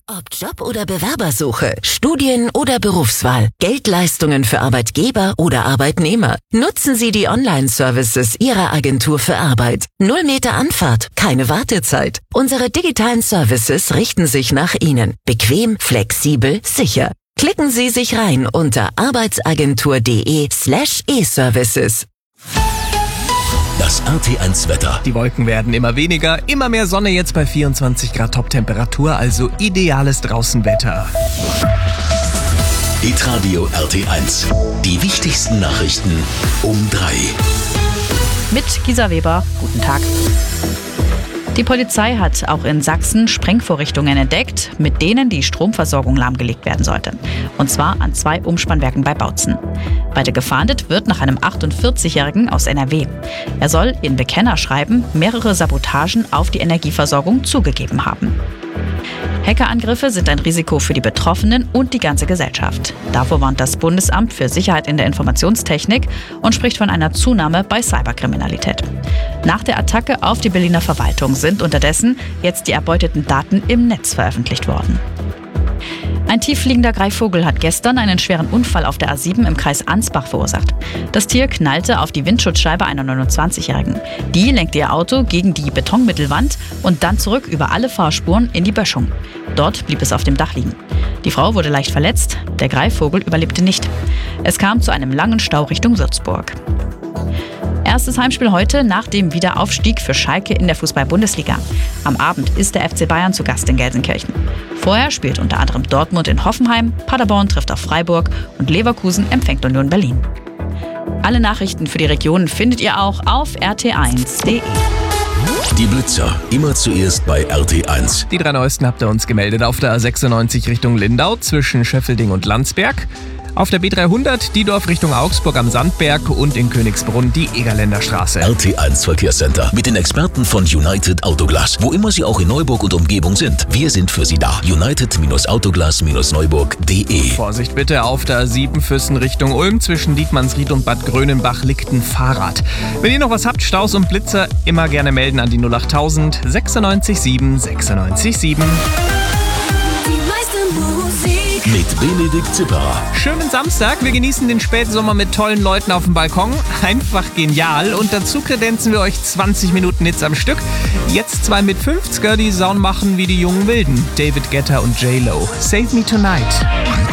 Ob Job oder Bewerbersuche, Studien oder Berufswahl, Geldleistungen für Arbeitgeber oder Arbeitnehmer. Nutzen Sie die Online-Services Ihrer Agentur für Arbeit. 0 Meter Anfahrt, keine Wartezeit. Unsere digitalen Services richten sich nach Ihnen. Bequem, flexibel, sicher. Klicken Sie sich rein unter arbeitsagentur.de/e-Services. Das RT1 Wetter. Die Wolken werden immer weniger, immer mehr Sonne jetzt bei 24 Grad Toptemperatur, also ideales Draußenwetter. Hitradio RT1. Die wichtigsten Nachrichten um 3. Mit Gisa Weber. Guten Tag. Die Polizei hat auch in Sachsen Sprengvorrichtungen entdeckt, mit denen die Stromversorgung lahmgelegt werden sollte. Und zwar an 2 Umspannwerken bei Bautzen. Weiter gefahndet wird nach einem 48-Jährigen aus NRW. Er soll in Bekennerschreiben mehrere Sabotagen auf die Energieversorgung zugegeben haben. Hackerangriffe sind ein Risiko für die Betroffenen und die ganze Gesellschaft. Davor warnt das Bundesamt für Sicherheit in der Informationstechnik und spricht von einer Zunahme bei Cyberkriminalität. Nach der Attacke auf die Berliner Verwaltung sind unterdessen jetzt die erbeuteten Daten im Netz veröffentlicht worden. Ein tieffliegender Greifvogel hat gestern einen schweren Unfall auf der A7 im Kreis Ansbach verursacht. Das Tier knallte auf die Windschutzscheibe einer 29-Jährigen. Die lenkte ihr Auto gegen die Betonmittelwand und dann zurück über alle Fahrspuren in die Böschung. Dort blieb es auf dem Dach liegen. Die Frau wurde leicht verletzt, der Greifvogel überlebte nicht. Es kam zu einem langen Stau Richtung Würzburg. Erstes Heimspiel heute nach dem Wiederaufstieg für Schalke in der Fußball-Bundesliga. Am Abend ist der FC Bayern zu Gast in Gelsenkirchen. Vorher spielt unter anderem Dortmund in Hoffenheim, Paderborn trifft auf Freiburg und Leverkusen empfängt Union Berlin. Alle Nachrichten für die Region findet ihr auch auf rt1.de. Die Blitzer, immer zuerst bei RT1. Die 3 neuesten habt ihr uns gemeldet auf der A96 Richtung Lindau zwischen Schöffelding und Landsberg. Auf der B300 Diedorf Richtung Augsburg am Sandberg und in Königsbrunn die Egerländer Straße. RT1 Verkehrscenter mit den Experten von United Autoglas. Wo immer Sie auch in Neuburg und Umgebung sind, wir sind für Sie da. United-Autoglas-Neuburg.de. Vorsicht bitte auf der A7 Füssen Richtung Ulm zwischen Dietmannsried und Bad Grönenbach liegt ein Fahrrad. Wenn ihr noch was habt, Staus und Blitzer, immer gerne melden an die 08000 96 7 96 7. Mit Benedikt Zipperer. Schönen Samstag, wir genießen den Spätsommer mit tollen Leuten auf dem Balkon. Einfach genial und dazu kredenzen wir euch 20 Minuten Hits am Stück. Jetzt 2 mit 50er, die Sound machen wie die jungen Wilden. David Guetta und J-Lo. Save Me Tonight.